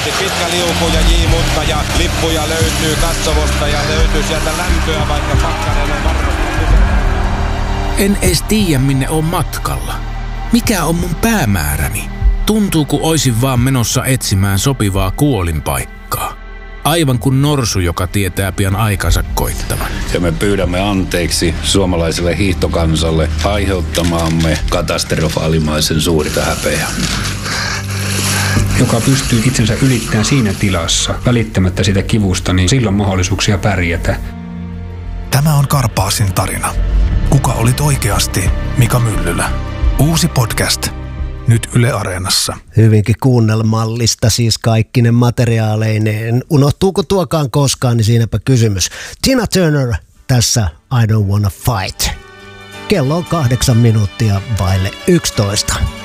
Kohti pitkä liuku ja J-Mutta ja lippuja löytyy katsomosta ja löytyy sieltä lämpöä, vaikka pakkanen on varmasti. En edes tiedä, minne on matkalla. Mikä on mun päämääräni? Tuntuu, kun oisin vaan menossa etsimään sopivaa kuolinpaikkaa. Aivan kuin norsu, joka tietää pian aikansa koittavan. Ja me pyydämme anteeksi suomalaiselle hiihtokansalle aiheuttamaamme katastrofaalimaisen suurta häpeää. Joka pystyy itsensä ylittämään siinä tilassa, välittämättä sitä kivusta, niin silloin mahdollisuuksia pärjätä. Tämä on Karpaasin tarina. Kuka olit oikeasti, Mika Myllylä? Uusi podcast. Nyt Yle Areenassa. Hyvinkin kuunnelmallista siis kaikkine materiaaleineen. Unohtuuko tuokaan koskaan, niin siinäpä kysymys. Tina Turner tässä I Don't Wanna Fight. Kello on 8 minuuttia vaille 11.